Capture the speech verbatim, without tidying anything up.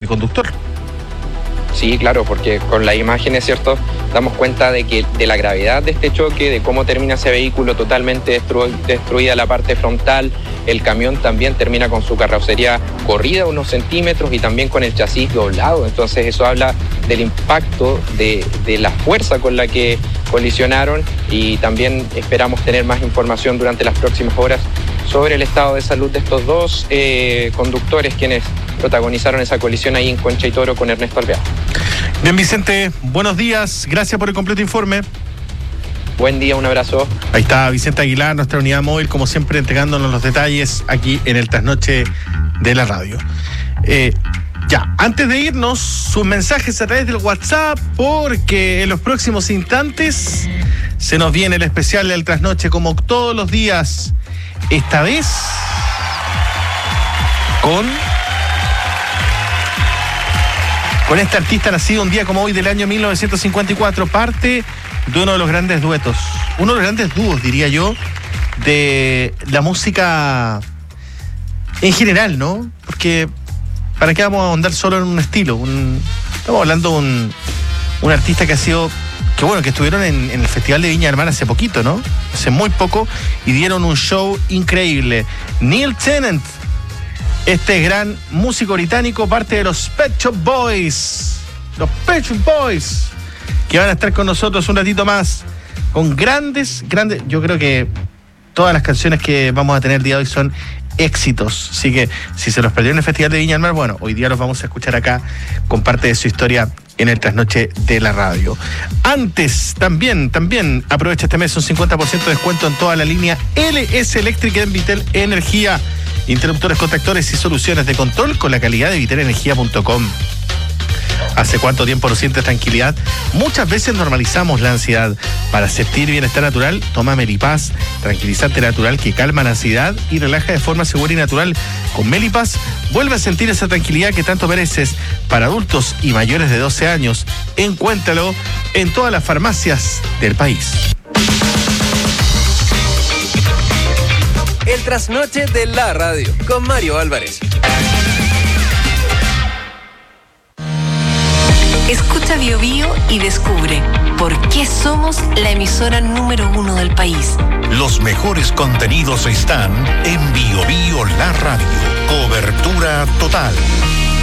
conductor. Sí, claro, porque con las imágenes, ¿cierto?, damos cuenta de que de la gravedad de este choque, de cómo termina ese vehículo totalmente destru- destruida la parte frontal. El camión también termina con su carrocería corrida unos centímetros y también con el chasis doblado. Entonces eso habla del impacto, de, de la fuerza con la que colisionaron, y también esperamos tener más información durante las próximas horas sobre el estado de salud de estos dos eh, conductores quienes protagonizaron esa colisión ahí en Concha y Toro con Ernesto Alvear. Bien, Vicente, buenos días, gracias por el completo informe. Buen día, un abrazo. Ahí está Vicente Aguilar, nuestra unidad móvil, como siempre, entregándonos los detalles aquí en el Trasnoche de la radio. Eh, ya, antes de irnos, sus mensajes a través del WhatsApp, porque en los próximos instantes se nos viene el especial del Trasnoche, como todos los días, esta vez con... con este artista nacido un día como hoy del año mil novecientos cincuenta y cuatro, parte de uno de los grandes duetos, uno de los grandes dúos, diría yo, de la música en general, ¿no? Porque ¿para qué vamos a ahondar solo en un estilo? Un, estamos hablando de un, un artista que ha sido, que bueno, que estuvieron en, en el Festival de Viña del Mar hace poquito, ¿no? Hace muy poco, y dieron un show increíble. Neil Tennant, este gran músico británico, parte de los Pet Shop Boys, los Pet Shop Boys, que van a estar con nosotros un ratito más, con grandes, grandes, yo creo que todas las canciones que vamos a tener el día de hoy son éxitos, así que si se los perdió en el Festival de Viña del Mar, bueno, hoy día los vamos a escuchar acá con parte de su historia en el Trasnoche de la radio. Antes, también, también aprovecha este mes un cincuenta por ciento de descuento en toda la línea L S Electric en Vitel Energía. Interruptores, contactores y soluciones de control con la calidad de vitel energía punto com. ¿Hace cuánto tiempo no sientes tranquilidad? Muchas veces normalizamos la ansiedad. Para sentir bienestar natural, toma Melipaz, tranquilizante natural que calma la ansiedad y relaja de forma segura y natural. Con Melipaz, vuelve a sentir esa tranquilidad que tanto mereces. Para adultos y mayores de doce años, encuéntralo en todas las farmacias del país. El Trasnoche de la radio, con Mario Álvarez. Escucha Bio Bio y descubre por qué somos la emisora número uno del país. Los mejores contenidos están en Bio Bio La Radio. Cobertura total.